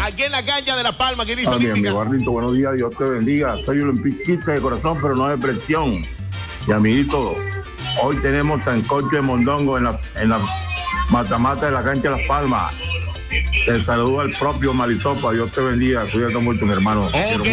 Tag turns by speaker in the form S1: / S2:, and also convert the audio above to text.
S1: aquí en la cancha de La Palma, que dice
S2: Mi Barrito, buenos días, Dios te bendiga. Soy olimpista de corazón, pero no de presión. Y amiguito, hoy tenemos sancocho de mondongo en la mata-mata de la cancha de Las Palmas. Te saludo al propio Malitopa, Dios te bendiga, cuídate mucho, mi hermano.
S1: Ok.